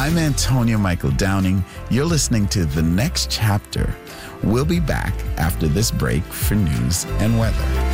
I'm Antonio Michael Downing. You're listening to The Next Chapter. We'll be back after this break for news and weather.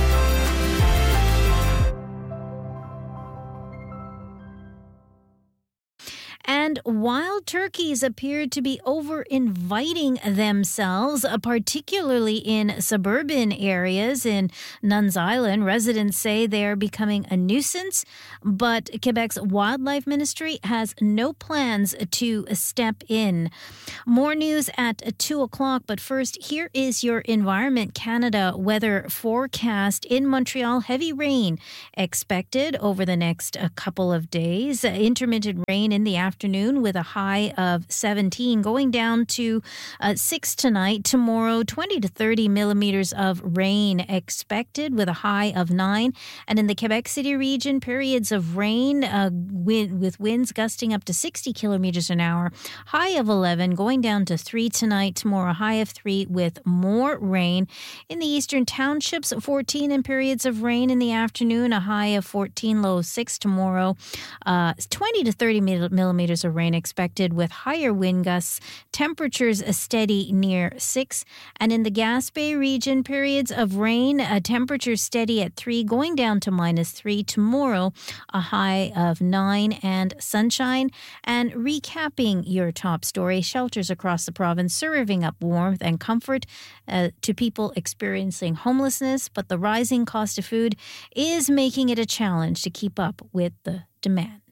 And wild turkeys appear to be over-inviting themselves, particularly in suburban areas. In Nuns Island, residents say they are becoming a nuisance, but Quebec's Wildlife Ministry has no plans to step in. More news at 2 o'clock, but first, here is your Environment Canada weather forecast. In Montreal, heavy rain expected over the next couple of days. Intermittent rain in the afternoon with a high of 17, going down to 6 tonight. Tomorrow, 20 to 30 millimeters of rain expected with a high of 9. And in the Quebec City region, periods of rain with winds gusting up to 60 kilometers an hour. High of 11, going down to 3 tonight. Tomorrow, high of 3 with more rain. In the eastern townships, 14 in periods of rain in the afternoon. A high of 14, low of 6 tomorrow. 20 to 30 millimeters of rain expected with higher wind gusts. Temperatures steady near 6. And in the Gaspé region, periods of rain, temperatures steady at 3, going down to -3 tomorrow. A high of 9 and sunshine. And recapping your top story, shelters across the province serving up warmth and comfort to people experiencing homelessness, but the rising cost of food is making it a challenge to keep up with the demand.